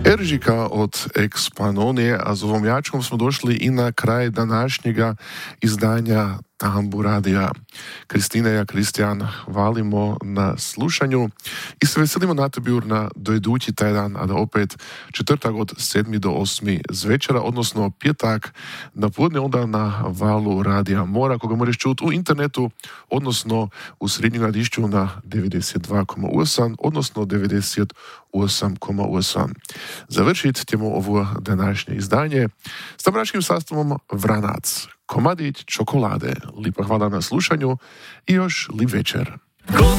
Eržika od Ekspanonije, a s ovom jačkom smo došli i na kraj današnjega izdanja Tambu radija. Kristina i Kristijan valimo na slušanju i se veselimo na tebi na dojdući taj dan, a da opet četvrtak od 7 do 8 zvečera, odnosno pjetak na podne onda na valu radija Mora, koga možeš čuti u internetu, odnosno u Srednjem Gradišću na 92,8, odnosno 98,8. Završit ćemo ovo današnje izdanje s tambračkim sastavom Vranac. Komadić čokolade. Lipa hvala na slušanju i još lip večer.